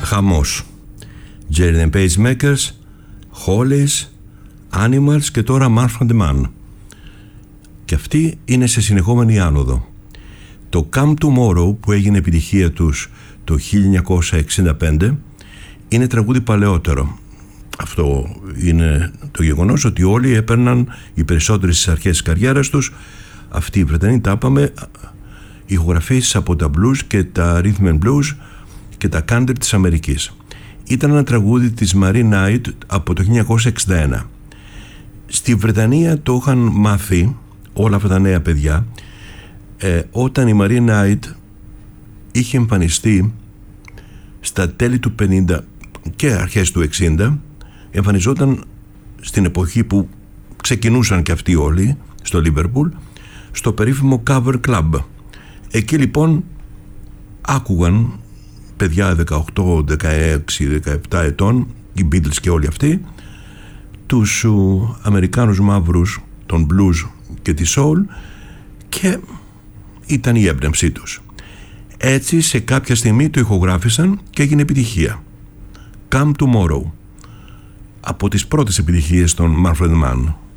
χαμός. Journey and Pacemakers, Hollies, Animals και τώρα Manfred Mann. Και αυτή είναι σε συνεχόμενη άνοδο. Το Come Tomorrow που έγινε επιτυχία τους το 1965 είναι τραγούδι παλαιότερο. Αυτό είναι το γεγονός ότι όλοι έπαιρναν, οι περισσότεροι στις αρχές της καριέρας τους, αυτοί οι Βρετανοί τα είπαμε, ηχογραφήσεις από τα blues και τα rhythm and blues και τα country της Αμερικής. Ήταν ένα τραγούδι της Marie Knight από το 1961. Στη Βρετανία το είχαν μάθει όλα αυτά τα νέα παιδιά όταν η Marie Knight είχε εμφανιστεί στα τέλη του 50 και αρχές του 60. Εμφανιζόταν στην εποχή που ξεκινούσαν και αυτοί όλοι στο Λίβερπουλ, στο περίφημο Cover Club. Εκεί λοιπόν άκουγαν παιδιά 18, 16, 17 ετών, οι Beatles και όλοι αυτοί, τους Αμερικάνους μαύρους, τον blues και τη soul, και ήταν η έμπνευσή τους. Έτσι σε κάποια στιγμή το ηχογράφησαν και έγινε επιτυχία. Come Tomorrow, από τις πρώτες επιτυχίες των Manfred Mann.